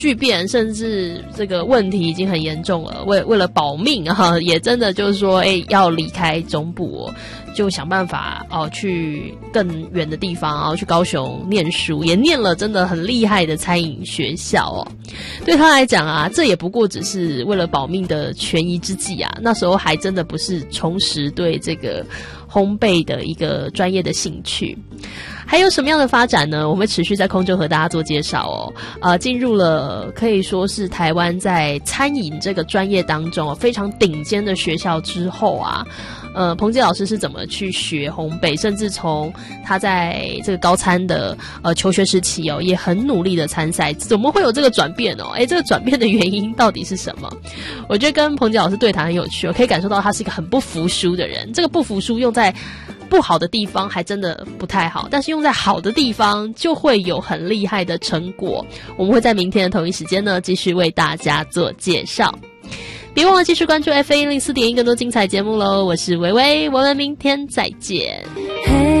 巨变，甚至这个问题已经很严重了，为了保命也真的就是说要离开中部就想办法去更远的地方去高雄念书，也念了真的很厉害的餐饮学校对他来讲这也不过只是为了保命的权宜之计那时候还真的不是重拾对这个烘焙的一个专业的兴趣。还有什么样的发展呢？我们持续在空中和大家做介绍进入了可以说是台湾在餐饮这个专业当中非常顶尖的学校之后彭杰老师是怎么去学烘焙，甚至从他在这个高餐的求学时期也很努力的参赛，怎么会有这个转变这个转变的原因到底是什么？我觉得跟彭杰老师对谈很有趣，我可以感受到他是一个很不服输的人。这个不服输用在不好的地方还真的不太好，但是用在好的地方就会有很厉害的成果。我们会在明天的同一时间呢继续为大家做介绍，别忘了继续关注 FM104.1更多精彩节目咯。我是薇薇，我们明天再见。